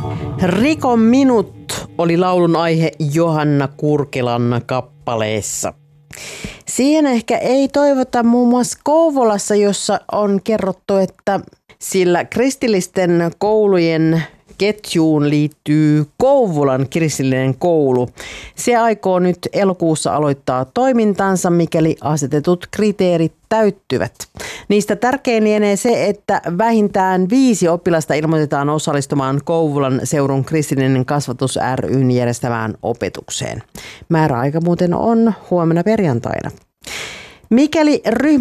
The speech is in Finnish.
Rikon minut oli laulun aihe Johanna Kurkelan kappaleessa. Siihen ehkä ei toivota muun muassa Kouvolassa, jossa on kerrottu, että sillä kristillisten koulujen ketjuun liittyy Kouvolan kristillinen koulu. Se aikoo nyt elokuussa aloittaa toimintansa, mikäli asetetut kriteerit täyttyvät. Niistä tärkein lienee se, että vähintään 5 oppilasta ilmoitetaan osallistumaan Kouvolan seudun kristillinen kasvatus ry:n järjestämään opetukseen. Määräaika muuten on huomenna perjantaina. Mikäli ryhmä